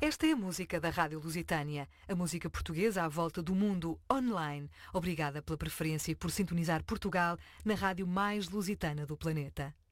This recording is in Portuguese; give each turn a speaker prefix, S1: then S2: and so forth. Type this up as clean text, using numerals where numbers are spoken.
S1: Esta é a música da Rádio Lusitânia, a música portuguesa à volta do mundo online. Obrigada pela preferência e por sintonizar Portugal na rádio mais lusitana do planeta.